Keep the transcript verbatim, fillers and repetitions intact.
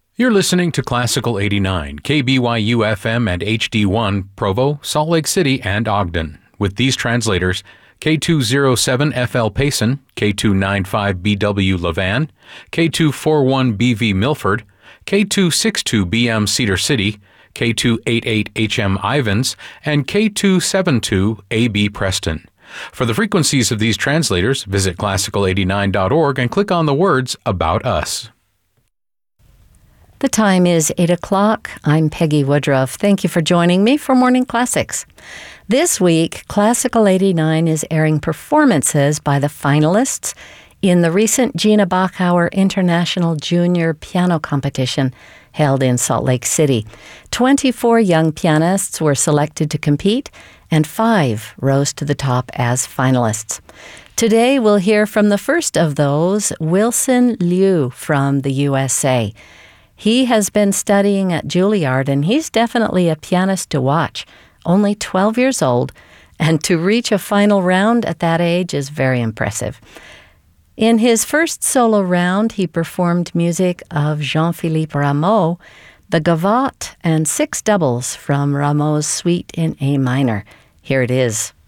You're listening to Classical eighty-nine, K B Y U F M and H D one, Provo, Salt Lake City, and Ogden. With these translators, K two oh seven F L Payson, K two ninety-five B W Levan, K two forty-one B V Milford, K two sixty-two B M Cedar City, K two eighty-eight H M Ivins, and K two seventy-two A B Preston. For the frequencies of these translators, visit classical eighty-nine dot org and click on the words About Us. The time is eight o'clock. I'm Peggy Woodruff. Thank you for joining me for Morning Classics. This week, Classical eighty-nine is airing performances by the finalists in the recent Gina Bachauer International Junior Piano Competition held in Salt Lake City. twenty-four young pianists were selected to compete, and five rose to the top as finalists. Today, we'll hear from the first of those, Wilson Liu from the U S A. He has been studying at Juilliard, and he's definitely a pianist to watch. Only twelve years old, and to reach a final round at that age is very impressive. In his first solo round, he performed music of Jean-Philippe Rameau, the Gavotte, and six doubles from Rameau's Suite in A minor. Here it is.